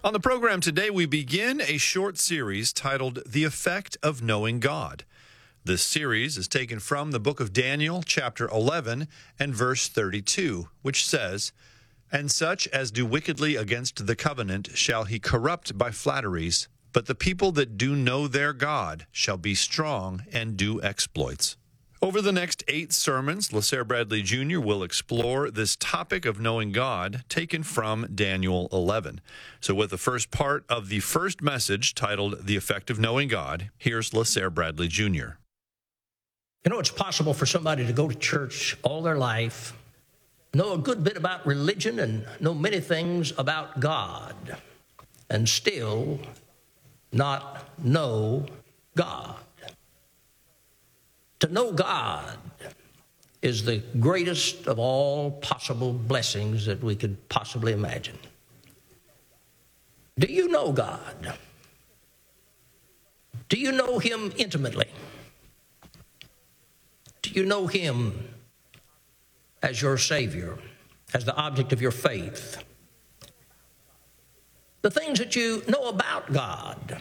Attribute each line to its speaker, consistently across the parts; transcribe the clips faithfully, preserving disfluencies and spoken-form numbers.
Speaker 1: On the program today, we begin a short series titled The Effect of Knowing God. This series is taken from the book of Daniel, chapter eleven, and verse thirty-two, which says, "And such as do wickedly against the covenant shall he corrupt by flatteries, but the people that do know their God shall be strong and do exploits." Over the next eight sermons, LaSare Bradley Junior will explore this topic of knowing God taken from Daniel eleven. So with the first part of the first message titled The Effect of Knowing God, here's LaSare Bradley Junior
Speaker 2: You know, it's possible for somebody to go to church all their life, know a good bit about religion and know many things about God, and still not know God. To know God is the greatest of all possible blessings that we could possibly imagine. Do you know God? Do you know Him intimately? Do you know Him as your Savior, as the object of your faith? The things that you know about God,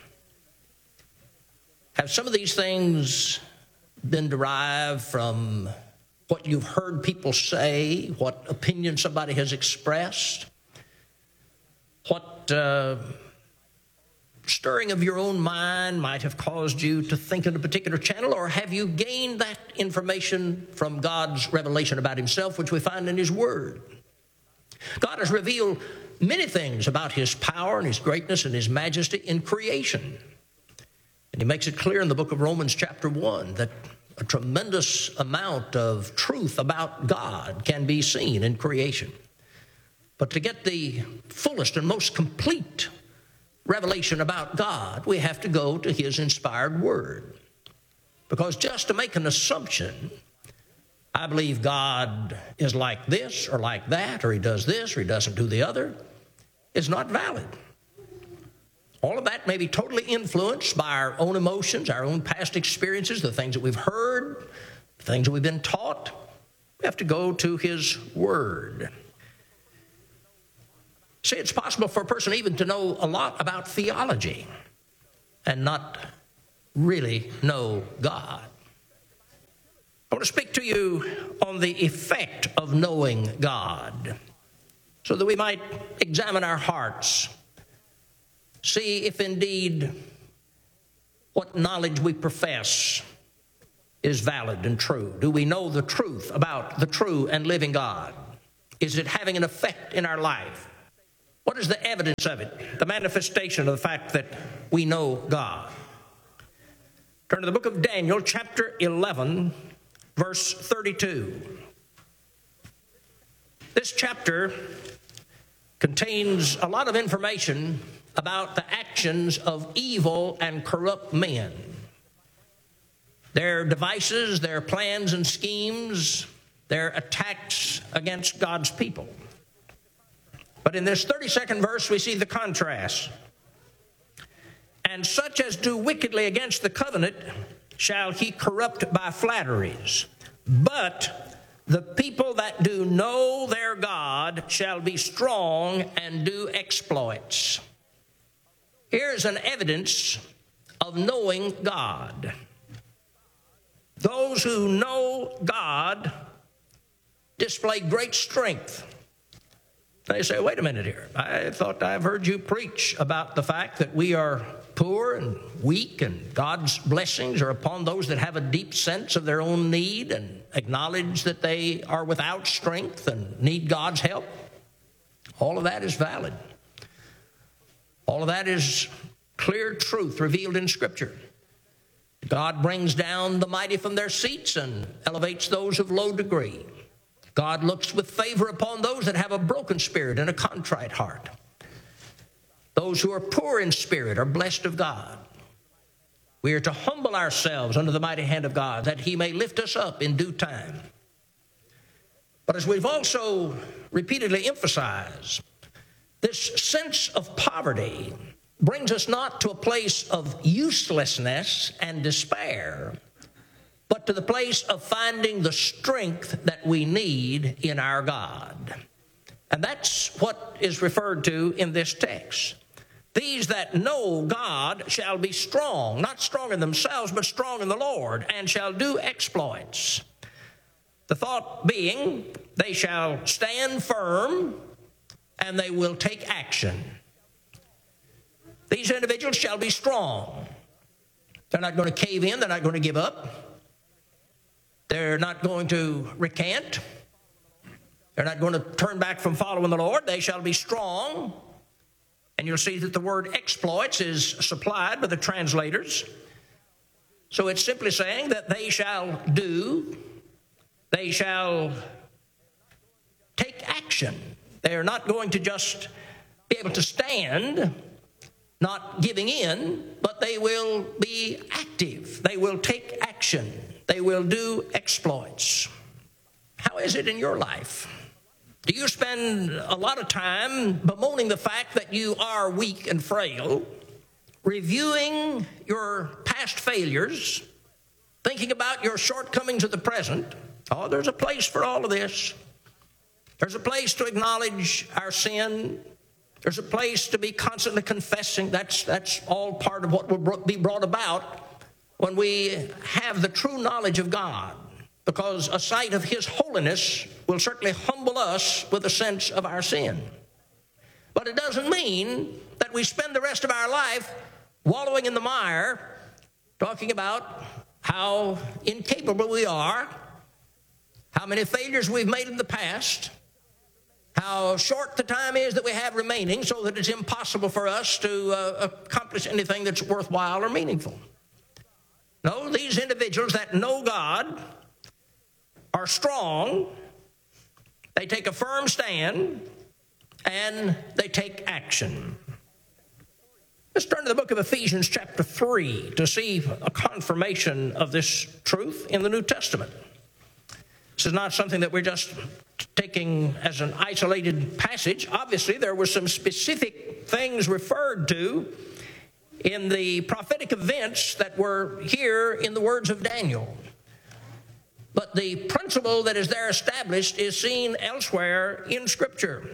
Speaker 2: have some of these things been derived from what you've heard people say, what opinion somebody has expressed, what uh, stirring of your own mind might have caused you to think in a particular channel, or have you gained that information from God's revelation about Himself, which we find in His Word? God has revealed many things about His power and His greatness and His majesty in creation. And He makes it clear in the book of Romans chapter one that a tremendous amount of truth about God can be seen in creation. But to get the fullest and most complete revelation about God, we have to go to His inspired Word. Because just to make an assumption, I believe God is like this or like that, or He does this or He doesn't do the other, is not valid. All of that may be totally influenced by our own emotions, our own past experiences, the things that we've heard, the things that we've been taught. We have to go to His Word. See, it's possible for a person even to know a lot about theology and not really know God. I want to speak to you on the effect of knowing God so that we might examine our hearts, see if indeed what knowledge we profess is valid and true. Do we know the truth about the true and living God? Is it having an effect in our life? What is the evidence of it? The manifestation of the fact that we know God. Turn to the book of Daniel, chapter eleven, verse thirty-two. This chapter contains a lot of information about the actions of evil and corrupt men, their devices, their plans and schemes, their attacks against God's people. But in this thirty-second verse, we see the contrast. "And such as do wickedly against the covenant shall he corrupt by flatteries. But the people that do know their God shall be strong and do exploits." Here's an evidence of knowing God. Those who know God display great strength. They say, wait a minute here. I thought I've heard you preach about the fact that we are poor and weak and God's blessings are upon those that have a deep sense of their own need and acknowledge that they are without strength and need God's help. All of that is valid. All of that is clear truth revealed in Scripture. God brings down the mighty from their seats and elevates those of low degree. God looks with favor upon those that have a broken spirit and a contrite heart. Those who are poor in spirit are blessed of God. We are to humble ourselves under the mighty hand of God, that He may lift us up in due time. But as we've also repeatedly emphasized, this sense of poverty brings us not to a place of uselessness and despair, but to the place of finding the strength that we need in our God. And that's what is referred to in this text. These that know God shall be strong, not strong in themselves, but strong in the Lord, and shall do exploits. The thought being, they shall stand firm, and they will take action. These individuals shall be strong. They're not going to cave in. They're not going to give up. They're not going to recant. They're not going to turn back from following the Lord. They shall be strong. And you'll see that the word exploits is supplied by the translators. So it's simply saying that they shall do, they shall take action. They are not going to just be able to stand, not giving in, but they will be active. They will take action. They will do exploits. How is it in your life? Do you spend a lot of time bemoaning the fact that you are weak and frail, reviewing your past failures, thinking about your shortcomings of the present? Oh, there's a place for all of this. There's a place to acknowledge our sin. There's a place to be constantly confessing. That's, that's all part of what will be brought about when we have the true knowledge of God. Because a sight of His holiness will certainly humble us with a sense of our sin. But it doesn't mean that we spend the rest of our life wallowing in the mire, talking about how incapable we are, how many failures we've made in the past, how short the time is that we have remaining so that it's impossible for us to uh, accomplish anything that's worthwhile or meaningful. No, these individuals that know God are strong, they take a firm stand, and they take action. Let's turn to the book of Ephesians chapter three to see a confirmation of this truth in the New Testament. This is not something that we're just taking as an isolated passage. Obviously, there were some specific things referred to in the prophetic events that were here in the words of Daniel. But the principle that is there established is seen elsewhere in Scripture.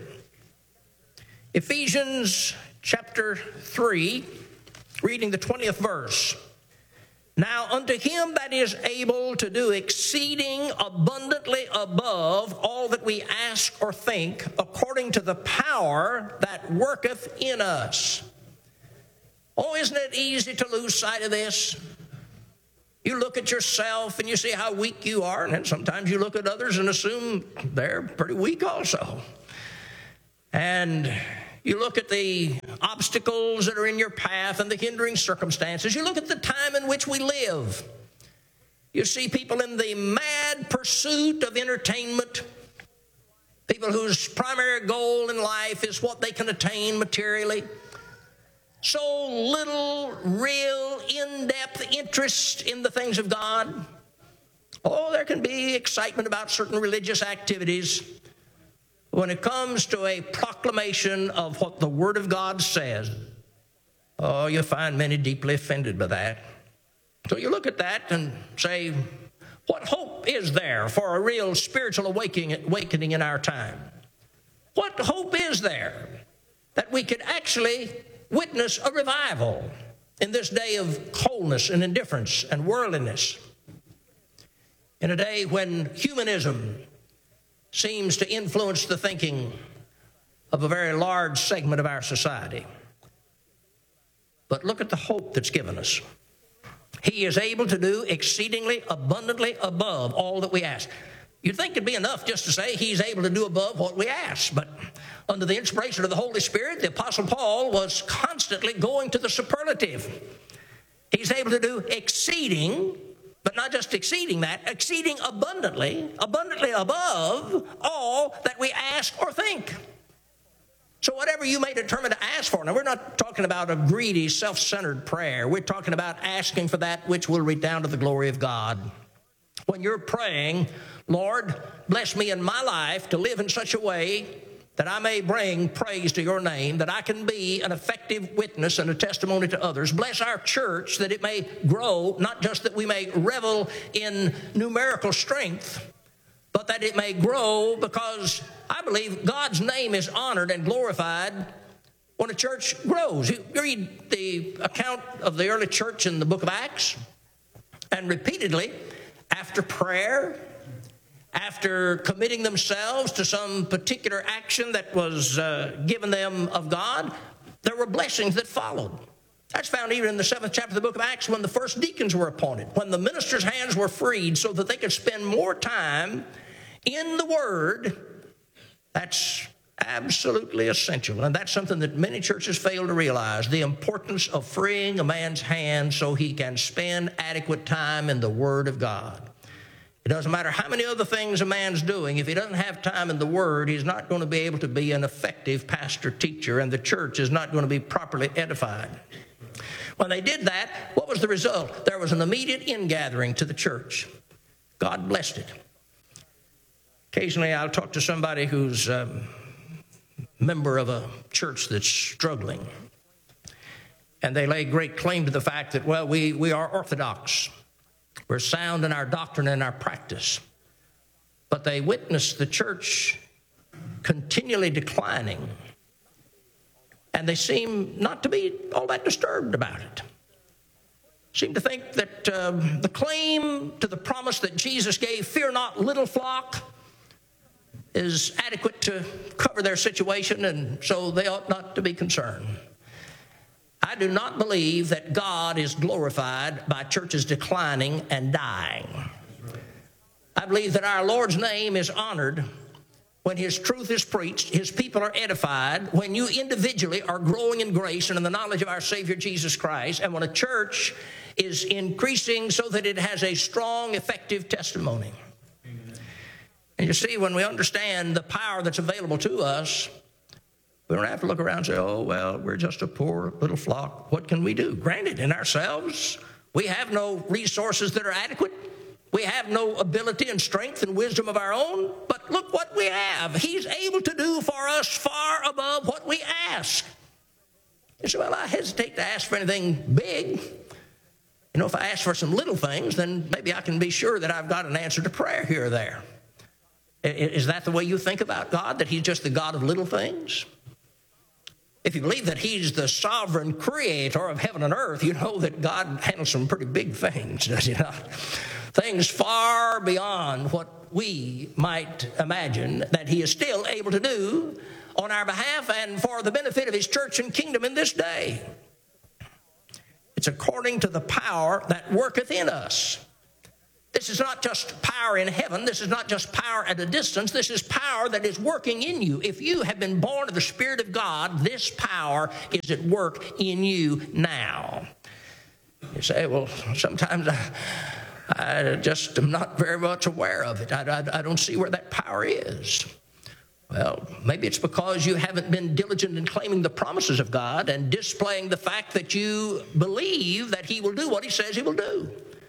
Speaker 2: Ephesians chapter three, reading the twentieth verse. Now unto Him that is able to do exceeding abundantly above all that we ask or think, according to the power that worketh in us. Oh, isn't it easy to lose sight of this? You look at yourself and you see how weak you are, and then sometimes you look at others and assume they're pretty weak also. And you look at the obstacles that are in your path and the hindering circumstances. You look at the time in which we live. You see people in the mad pursuit of entertainment, people whose primary goal in life is what they can attain materially. So little real in-depth interest in the things of God. Oh, there can be excitement about certain religious activities. When it comes to a proclamation of what the Word of God says, oh, you find many deeply offended by that. So you look at that and say, what hope is there for a real spiritual awakening in our time? What hope is there that we could actually witness a revival in this day of coldness and indifference and worldliness? In a day when humanism seems to influence the thinking of a very large segment of our society. But look at the hope that's given us. He is able to do exceedingly abundantly above all that we ask. You'd think it'd be enough just to say He's able to do above what we ask, but under the inspiration of the Holy Spirit, the Apostle Paul was constantly going to the superlative. He's able to do exceeding, but not just exceeding that, exceeding abundantly, abundantly above all that we ask or think. So whatever you may determine to ask for, now we're not talking about a greedy, self-centered prayer. We're talking about asking for that which will redound to the glory of God. When you're praying, Lord, bless me in my life to live in such a way that I may bring praise to your name, that I can be an effective witness and a testimony to others. Bless our church that it may grow, not just that we may revel in numerical strength, but that it may grow because I believe God's name is honored and glorified when a church grows. You read the account of the early church in the book of Acts, and repeatedly, after prayer, after committing themselves to some particular action that was uh, given them of God, there were blessings that followed. That's found even in the seventh chapter of the book of Acts, when the first deacons were appointed, when the ministers' hands were freed so that they could spend more time in the Word. That's absolutely essential, and that's something that many churches fail to realize, the importance of freeing a man's hands so he can spend adequate time in the Word of God. It doesn't matter how many other things a man's doing. If he doesn't have time in the Word, he's not going to be able to be an effective pastor teacher, and the church is not going to be properly edified. When they did that, what was the result? There was an immediate ingathering to the church. God blessed it. Occasionally I'll talk to somebody who's a member of a church that's struggling, and they lay great claim to the fact that, well, we, we are orthodox. We're sound in our doctrine and our practice. But they witness the church continually declining, and they seem not to be all that disturbed about it. Seem to think that um, the claim to the promise that Jesus gave, fear not, little flock, is adequate to cover their situation, and so they ought not to be concerned. I do not believe that God is glorified by churches declining and dying. I believe that our Lord's name is honored when His truth is preached, His people are edified, when you individually are growing in grace and in the knowledge of our Savior Jesus Christ, and when a church is increasing so that it has a strong, effective testimony. Amen. And you see, when we understand the power that's available to us, we don't have to look around and say, oh, well, we're just a poor little flock. What can we do? Granted, in ourselves, we have no resources that are adequate. We have no ability and strength and wisdom of our own, but look what we have. He's able to do for us far above what we ask. You say, well, I hesitate to ask for anything big. You know, if I ask for some little things, then maybe I can be sure that I've got an answer to prayer here or there. Is that the way you think about God, that He's just the God of little things? If you believe that He's the sovereign creator of heaven and earth, you know that God handles some pretty big things, does He not? Things far beyond what we might imagine that He is still able to do on our behalf and for the benefit of His church and kingdom in this day. It's according to the power that worketh in us. This is not just power in heaven. This is not just power at a distance. This is power that is working in you. If you have been born of the Spirit of God, this power is at work in you now. You say, well, sometimes I, I just am not very much aware of it. I, I, I don't see where that power is. Well, maybe it's because you haven't been diligent in claiming the promises of God and displaying the fact that you believe that He will do what He says He will do.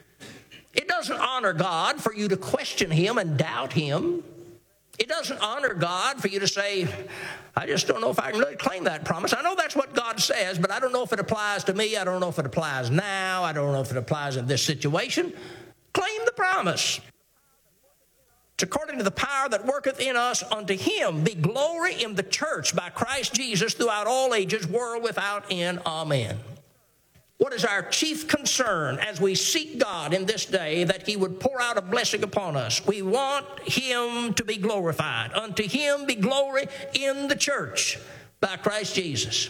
Speaker 2: It doesn't honor God for you to question Him and doubt Him. It doesn't honor God for you to say, I just don't know if I can really claim that promise. I know that's what God says, but I don't know if it applies to me. I don't know if it applies now. I don't know if it applies in this situation. Claim the promise. It's according to the power that worketh in us. Unto Him be glory in the church by Christ Jesus throughout all ages, world without end. Amen. What is our chief concern as we seek God in this day, that He would pour out a blessing upon us? We want Him to be glorified. Unto Him be glory in the church by Christ Jesus.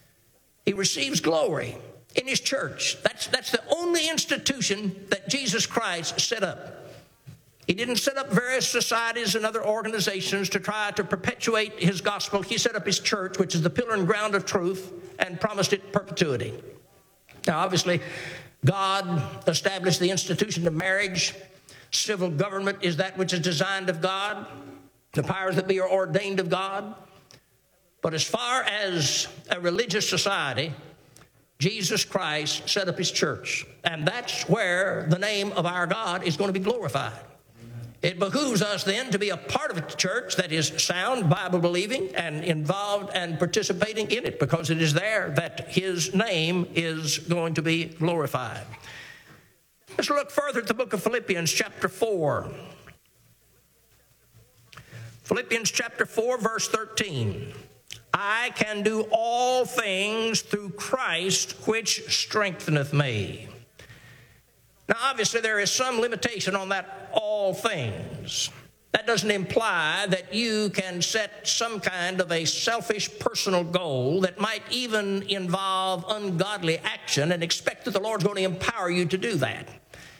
Speaker 2: He receives glory in His church. That's, that's the only institution that Jesus Christ set up. He didn't set up various societies and other organizations to try to perpetuate His gospel. He set up His church, which is the pillar and ground of truth, and promised it perpetuity. Now, obviously, God established the institution of marriage. Civil government is that which is designed of God. The powers that be are ordained of God. But as far as a religious society, Jesus Christ set up His church. And that's where the name of our God is going to be glorified. It behooves us then to be a part of a church that is sound, Bible-believing, and involved and participating in it, because it is there that His name is going to be glorified. Let's look further at the book of Philippians chapter four. Philippians chapter four, verse thirteen. I can do all things through Christ which strengtheneth me. Now, obviously, there is some limitation on that all things. That doesn't imply that you can set some kind of a selfish personal goal that might even involve ungodly action and expect that the Lord's going to empower you to do that.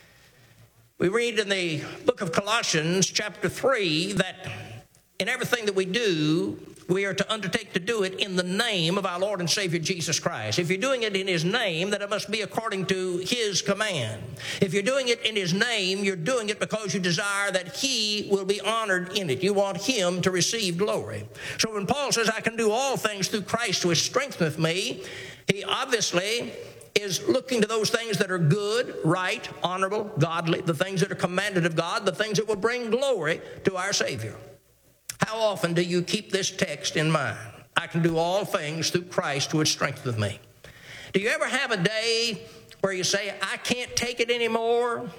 Speaker 2: We read in the book of Colossians chapter three that in everything that we do, we are to undertake to do it in the name of our Lord and Savior Jesus Christ. If you're doing it in His name, then it must be according to His command. If you're doing it in His name, you're doing it because you desire that He will be honored in it. You want Him to receive glory. So when Paul says, I can do all things through Christ who strengtheneth me, he obviously is looking to those things that are good, right, honorable, godly, the things that are commanded of God, the things that will bring glory to our Savior. How often do you keep this text in mind? I can do all things through Christ who strengtheneth me. Do you ever have a day where you say, I can't take it anymore?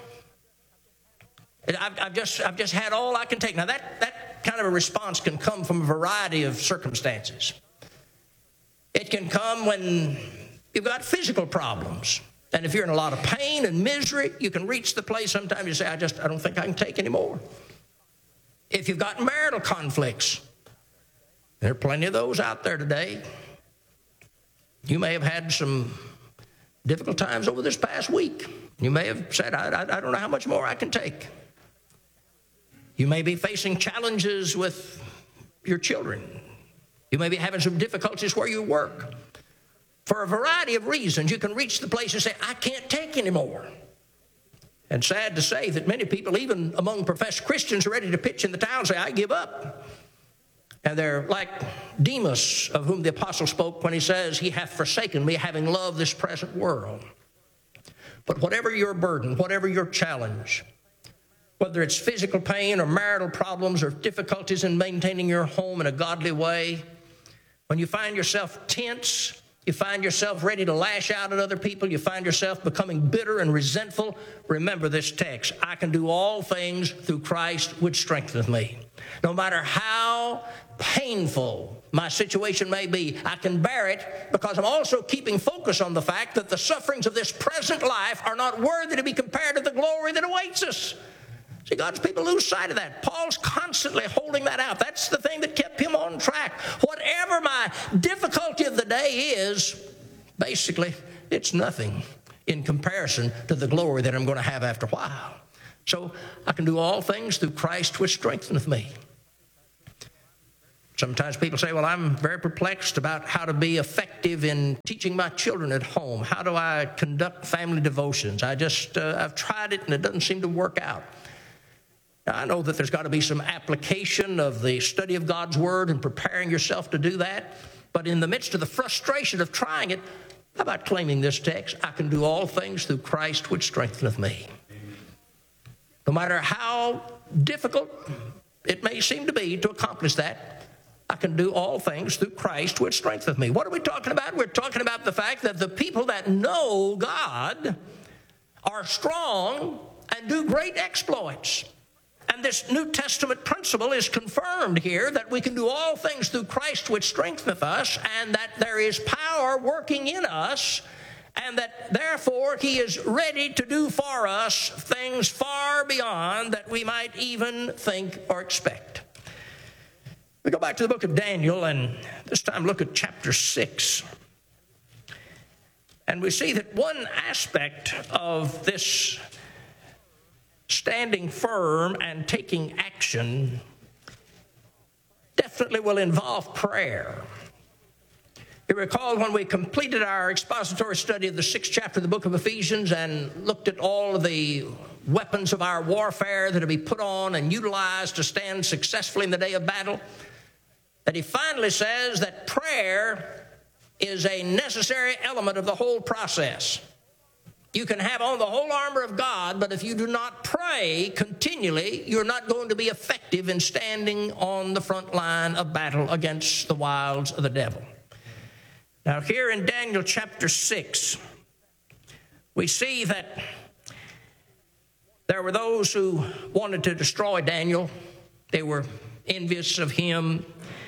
Speaker 2: I've, I've, just, I've just had all I can take. Now, that, that kind of a response can come from a variety of circumstances. It can come when you've got physical problems. And if you're in a lot of pain and misery, you can reach the place sometimes you say, I just I don't think I can take anymore. If you've got marital conflicts, there are plenty of those out there today. You may have had some difficult times over this past week. You may have said, I, I, I don't know how much more I can take. You may be facing challenges with your children. You may be having some difficulties where you work. For a variety of reasons, you can reach the place and say, I can't take anymore. And sad to say that many people, even among professed Christians, are ready to pitch in the towel and say, I give up. And they're like Demas, of whom the apostle spoke when he says, he hath forsaken me, having loved this present world. But whatever your burden, whatever your challenge, whether it's physical pain or marital problems or difficulties in maintaining your home in a godly way, when you find yourself tense, you find yourself ready to lash out at other people, you find yourself becoming bitter and resentful, remember this text. I can do all things through Christ which strengtheneth me. No matter how painful my situation may be, I can bear it because I'm also keeping focus on the fact that the sufferings of this present life are not worthy to be compared to the glory that awaits us. See, God's people lose sight of that. Paul's constantly holding that out. That's the thing that kept him on track. Whatever my difficulty of the day is, basically, it's nothing in comparison to the glory that I'm going to have after a while. So I can do all things through Christ which strengtheneth me. Sometimes people say, well, I'm very perplexed about how to be effective in teaching my children at home. How do I conduct family devotions? I just, uh, I've tried it and it doesn't seem to work out. Now, I know that there's got to be some application of the study of God's Word and preparing yourself to do that. But in the midst of the frustration of trying it, how about claiming this text? I can do all things through Christ which strengtheneth me. No matter how difficult it may seem to be to accomplish that, I can do all things through Christ which strengtheneth me. What are we talking about? We're talking about the fact that the people that know God are strong and do great exploits. And this New Testament principle is confirmed here that we can do all things through Christ which strengtheneth us, and that there is power working in us, and that therefore He is ready to do for us things far beyond that we might even think or expect. We go back to the book of Daniel, and this time look at chapter six. And we see that one aspect of this standing firm and taking action definitely will involve prayer. You recall when we completed our expository study of the sixth chapter of the book of Ephesians and looked at all of the weapons of our warfare that are to be put on and utilized to stand successfully in the day of battle, that he finally says that prayer is a necessary element of the whole process. You can have on the whole armor of God, but if you do not pray continually, you're not going to be effective in standing on the front line of battle against the wiles of the devil. Now, here in Daniel chapter six, we see that there were those who wanted to destroy Daniel. They were envious of him.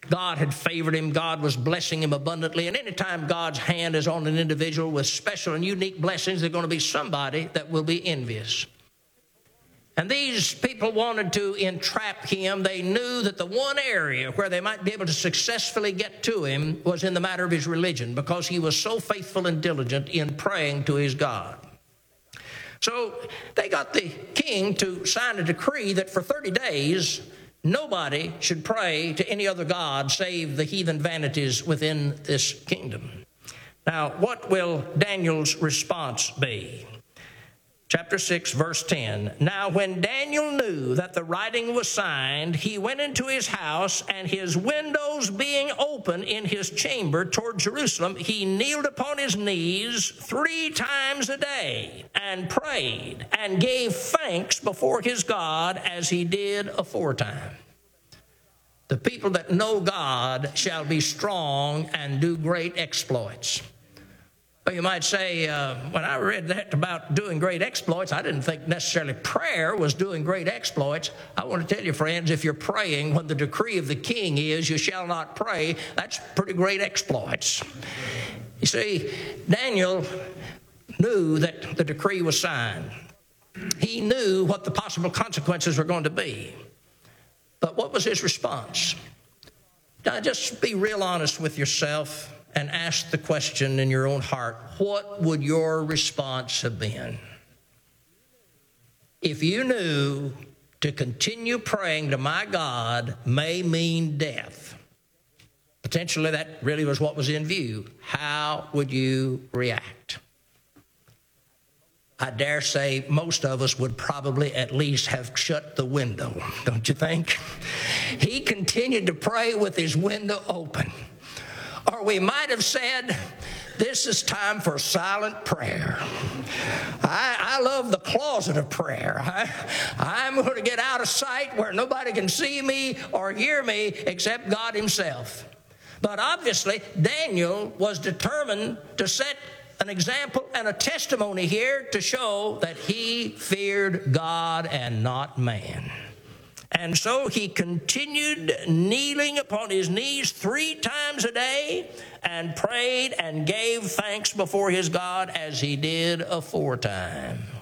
Speaker 2: God had favored him. God was blessing him abundantly. And anytime God's hand is on an individual with special and unique blessings, there's going to be somebody that will be envious. And these people wanted to entrap him. They knew that the one area where they might be able to successfully get to him was in the matter of his religion, because he was so faithful and diligent in praying to his God. So they got the king to sign a decree that for thirty days, nobody should pray to any other god save the heathen vanities within this kingdom. Now, what will Daniel's response be? Chapter six, verse ten. Now, when Daniel knew that the writing was signed, he went into his house, and his windows being open in his chamber toward Jerusalem, he kneeled upon his knees three times a day and prayed and gave thanks before his God as he did aforetime. The people that know God shall be strong and do great exploits. Well, you might say, uh, when I read that about doing great exploits, I didn't think necessarily prayer was doing great exploits. I want to tell you, friends, if you're praying when the decree of the king is you shall not pray, that's pretty great exploits. You see, Daniel knew that the decree was signed. He knew what the possible consequences were going to be. But what was his response? Now, just be real honest with yourself and ask the question in your own heart, what would your response have been? If you knew to continue praying to my God may mean death, potentially that really was what was in view, how would you react? I dare say most of us would probably at least have shut the window, don't you think? He continued to pray with his window open. Or we might have said, this is time for silent prayer. I, I love the closet of prayer. I, I'm going to get out of sight where nobody can see me or hear me except God himself. But obviously, Daniel was determined to set an example and a testimony here to show that he feared God and not man. And so he continued kneeling upon his knees three times a day and prayed and gave thanks before his God as he did aforetime.